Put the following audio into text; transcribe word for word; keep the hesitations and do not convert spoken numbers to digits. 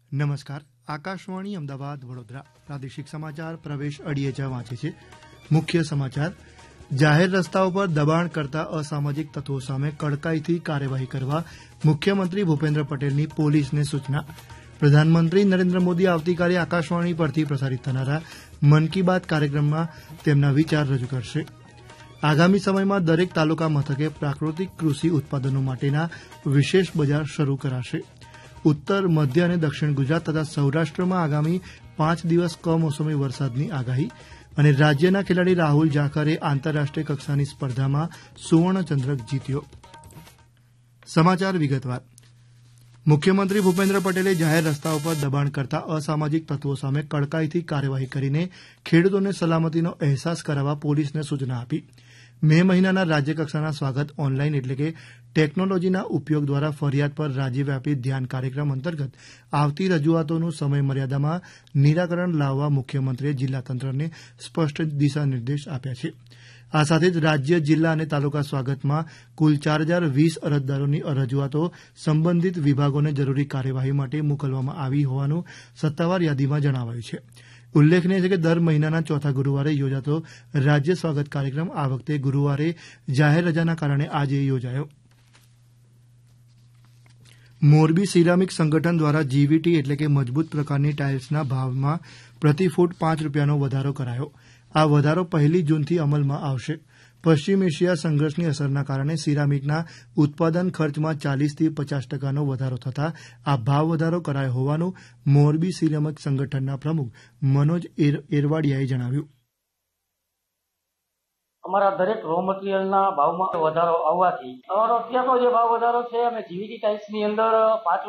નમસ્કાર. આકાશવાણી અમદાવાદ વડોદરા પ્રાદેશિક સમાચાર પ્રવેશ અડીએચા વાંચે છે. મુખ્ય સમાચાર. જાહેર રસ્તાઓ પર દબાણ કરતા અસામાજિક તત્વો સામે કડકાઈથી કાર્યવાહી કરવા મુખ્યમંત્રી ભૂપેન્દ્ર પટેલની પોલીસને સૂચના. પ્રધાનમંત્રી નરેન્દ્ર મોદી આવતીકાલે આકાશવાણી પરથી પ્રસારિત થનારા મન કી બાત કાર્યક્રમમાં તેમના વિચાર રજૂ કરશે. આગામી સમયમાં દરેક તાલુકા મથકે પ્રાકૃતિક કૃષિ ઉત્પાદનો માટેના વિશેષ બજાર શરૂ કરાશે. ઉત્તર મધ્ય અને દક્ષિણ ગુજરાત તથા સૌરાષ્ટ્રમાં આગામી પાંચ દિવસ કમોસમી વરસાદની આગાહી અને રાજ્યના ખેલાડી રાહુલ જાખરે આંતરરાષ્ટ્રીય કક્ષાની સ્પર્ધામાં સુવર્ણચંદ્રક જીત્યો. સમાચાર વિગતવાર. મુખ્યમંત્રી ભૂપેન્દ્ર પટેલે જાહેર રસ્તાઓ પર દબાણ કરતા અસામાજિક તત્વો સામે કડકાઈથી કાર્યવાહી કરીને ખેડૂતોને સલામતીનો અહેસાસ કરાવવા પોલીસને સૂચના આપી. મે મહિનાના રાજ્યકક્ષાના સ્વાગત ઓનલાઈન એટલે કે ટેકનોલોજીના ઉપયોગ દ્વારા ફરિયાદ પર રાજ્યવ્યાપી ધ્યાન કાર્યક્રમ અંતર્ગત આવતી રજૂઆતોનું સમય મર્યાદામાં નિરાકરણ લાવવા મુખ્યમંત્રીએ જિલ્લા તંત્રને સ્પષ્ટ દિશા નિર્દેશ આપ્યા છે. આ સાથે જ રાજ્ય જિલ્લા અને તાલુકા સ્વાગતમાં કુલ ચાર હજાર વીસ અરજદારોની રજૂઆતો સંબંધિત વિભાગોને જરૂરી કાર્યવાહી માટે મોકલવામાં આવી હોવાનું સત્તાવાર યાદીમાં જણાવાયું છે. ઉલ્લેખનીય છે કે દર મહિનાના ચોથા ગુરુવારે યોજાતો રાજ્ય સ્વાગત કાર્યક્રમ આ વખતે ગુરુવારે જાહેર રજાના કારણે આજે યોજાયો. મોરબી સિરામિક સંગઠન દ્વારા જીવીટી એટલે કે મજબૂત પ્રકારની ટાઇલ્સના ભાવમાં પ્રતિ ફૂટ પાંચ રૂપિયાનો વધારો કરાયો. આ વધારો પહેલી જૂનથી અમલમાં આવશે. પશ્ચિમ એશિયા સંઘર્ષની અસરના કારણે સિરામિકના ઉત્પાદન ખર્ચમાં ચાલીસથી પચાસ ટકાનો વધારો થતાં આ ભાવ વધારો કરાયો હોવાનું મોરબી સિરામિક સંગઠનના પ્રમુખ મનોજ એરવાડિયાએ જણાવ્યું. અમારા દરેક રો મટીરિયલના ભાવમાં વધારો આવવાથી અમારો અત્યારનો જે ભાવ વધારો છે અમે જીવીટી ટાઇલ્સની અંદર પાંચ